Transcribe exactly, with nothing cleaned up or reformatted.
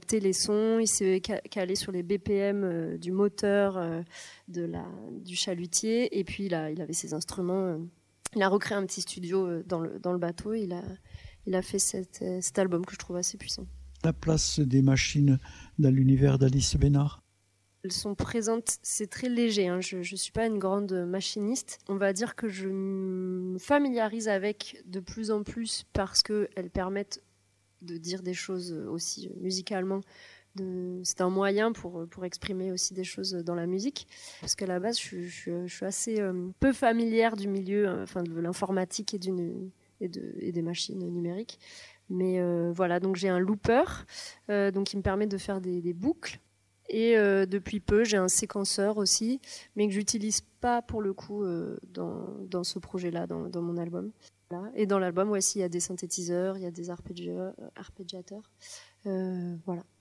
adapté les sons, il s'est calé sur les B P M euh, du moteur euh, de la, du chalutier, et puis il, a, il avait ses instruments. Euh, il a recréé un petit studio euh, dans, le, dans le bateau, et il a, il a fait cette, euh, cet album que je trouve assez puissant. La place des machines dans l'univers d'Alice Bénard? Elles sont présentes, c'est très léger, hein. Je ne suis pas une grande machiniste. On va dire que je me familiarise avec de plus en plus parce qu'elles permettent de dire des choses aussi musicalement. De... C'est un moyen pour, pour exprimer aussi des choses dans la musique. Parce qu'à la base, je, je, je suis assez euh, peu familière du milieu, euh, enfin, de l'informatique et, d'une, et, de, et des machines numériques. Mais euh, voilà, donc j'ai un looper euh, donc, qui me permet de faire des, des boucles. Et euh, depuis peu, j'ai un séquenceur aussi, mais que j'utilise pas pour le coup euh, dans, dans ce projet-là, dans, dans mon album. Voilà. Et dans l'album, ouais, il y a des synthétiseurs, il y a des arpégiateurs. Euh, arpégiateurs. Euh, voilà.